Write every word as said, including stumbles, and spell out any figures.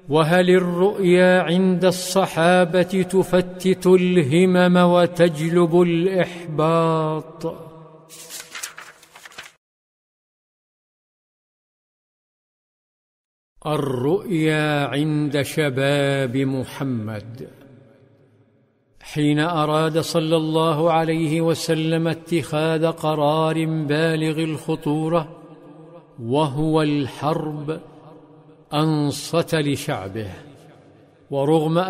وهل الرؤيا عند الصحابة تفتت الهمم وتجلب الإحباط؟ الرؤيا عند شباب محمد. حين أراد صلى الله عليه وسلم اتخاذ قرار بالغ الخطورة وهو الحرب، أنصت لشعبه، ورغم